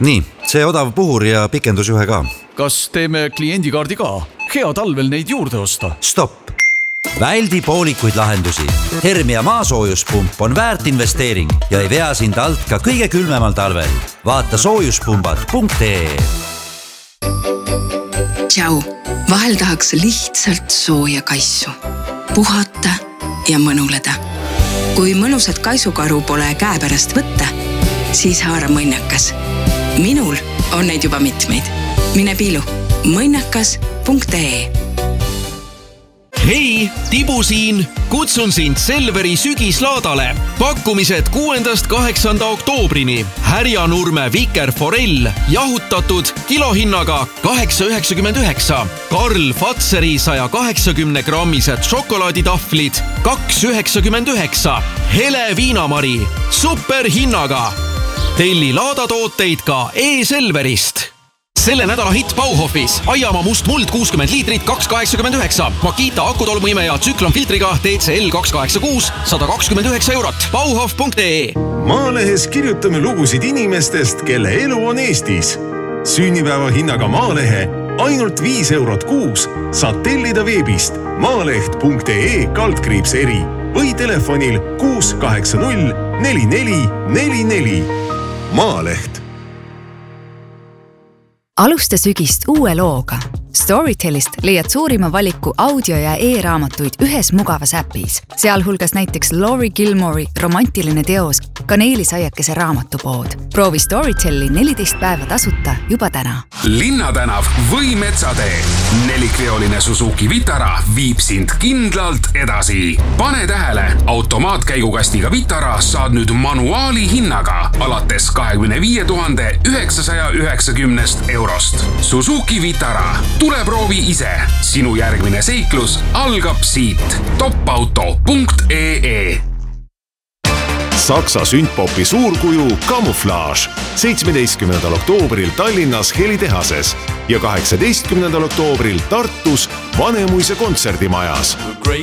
Nii, see odav puhur ja pikendusjuhe ka. Kas teeme kliendikaardi ka? Hea talvel neid juurde osta. Stopp! Väldi poolikuid lahendusi. Hermia maasoojuspump on väärt investeering ja ei vea sind alt ka kõige külmemal talvel. Vaata soojuspumbad.ee. Tšau! Vahel tahaks lihtsalt sooja kaisu. Puhata ja mõnuleda. Kui mõnusat kaisukaru pole käepärast võtta, siis haara mõnnakas. Minul on neid juba mitmeid. Mine piilu mõnnakas.ee. Hei, Tibu siin! Kutsun sind Selveri sügislaadale. Pakkumised 6.–8. oktoobrini. Härjanurme vikerforell, jahutatud kilohinnaga 8,99. Karl Fatseri 180-grammised šokolaaditahvlid 2,99. Hele viinamari, superhinnaga. Telli laadatooteid ka e-Selverist. Selle nädala hitt Bauhofis. Aiamaa must muld 60 liitrit 2,89. Makita akutolmuime ja tsüklonfiltriga TCL 286 129 eurot. Bauhof.ee. Maalehes kirjutame lugusid inimestest, kelle elu on Eestis. Sünnipäeva hinnaga Maalehe ainult 5 eurot kuus. Saad tellida veebist maaleht.ee/eri või telefonil 680 4444. Maaleht. Alusta sügist uue looga. Storytelist leiad suurima valiku audio- ja e-raamatuid ühes mugavas äpis. Sealhulgas näiteks Laurie Gilmore'i romantiline teos Kaneelisaiakese raamatupood. Proovi Storytelli 14 päeva tasuta juba täna. Linnatänav või Metsatee. 4-veoline Suzuki Vitara viib sind kindlalt edasi. Pane tähele, automaatkäigukastiga Vitara saad nüüd manuaali hinnaga alates 25 990 eurost. Suzuki Vitara. Tule proovi ise. Sinu järgmine seiklus algab siit. topauto.ee. Saksa sündpopi suurkuju Camouflage 17. oktoobril Tallinnas Helitehases ja 18. oktoobril Tartus Vanemuise kontserdimajas.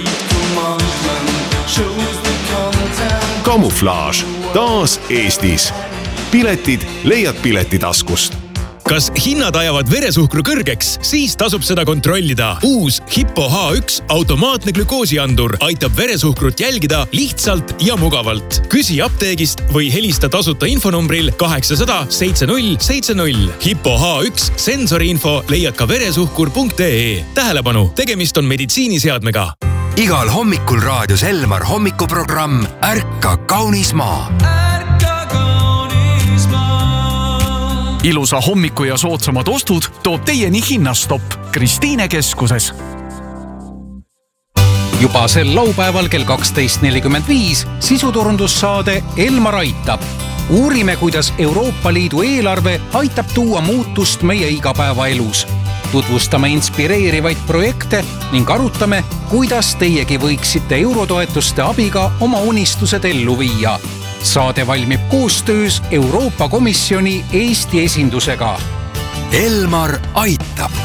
Camouflage taas Eestis. Piletid leiad Piletitaskust. Kas hinnad ajavad veresuhkru kõrgeks? Siis tasub seda kontrollida. Uus Hippo H1 automaatne glükoosiandur aitab veresuhkrut jälgida lihtsalt ja mugavalt. Küsi apteegist või helista tasuta infonumbril 800 7070. Hippo H1 sensoriinfo leiad ka veresuhkur.ee. Tähelepanu, tegemist on meditsiiniseadmega. Igal hommikul raadios Elmar hommikuprogramm Ärka kaunis maa. Ilusa hommiku ja soodsamad ostud toob teieni Hinnastopp Kristiine keskuses. Juba sel laupäeval kell 12.45 sisuturundussaade Elmar aitab. Uurime, kuidas Euroopa Liidu eelarve aitab tuua muutust meie igapäevaelus. Tutvustame inspireerivaid projekte ning arutame, kuidas teiegi võiksite eurotoetuste abiga oma unistused ellu viia. Saade valmib koostöös Euroopa Komisjoni Eesti esindusega. Elmar aitab.